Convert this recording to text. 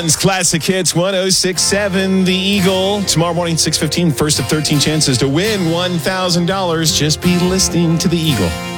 One's Classic Hits 1067 The Eagle. Tomorrow morning, 6:15, first of 13 chances to win $1,000. Just be listening to The Eagle.